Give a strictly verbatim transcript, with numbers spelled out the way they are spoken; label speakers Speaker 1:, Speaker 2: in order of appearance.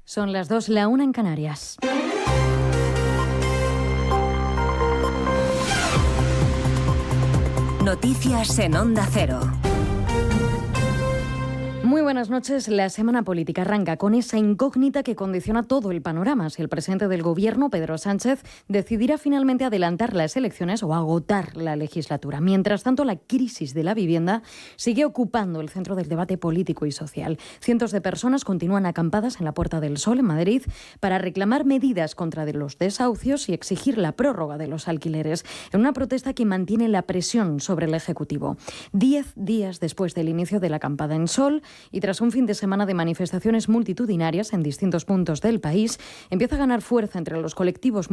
Speaker 1: Son las dos, la una en Canarias.
Speaker 2: Noticias en Onda Cero.
Speaker 1: Muy buenas noches. La semana política arranca con esa incógnita que condiciona todo el panorama. Si el presidente del Gobierno, Pedro Sánchez, decidirá finalmente adelantar las elecciones o agotar la legislatura. Mientras tanto, la crisis de la vivienda sigue ocupando el centro del debate político y social. Cientos de personas continúan acampadas en la Puerta del Sol, en Madrid, para reclamar medidas contra los desahucios y exigir la prórroga de los alquileres, en una protesta que mantiene la presión sobre el Ejecutivo. Diez días después del inicio de la acampada en Sol, y tras un fin de semana de manifestaciones multitudinarias en distintos puntos del país, empieza a ganar fuerza entre los colectivos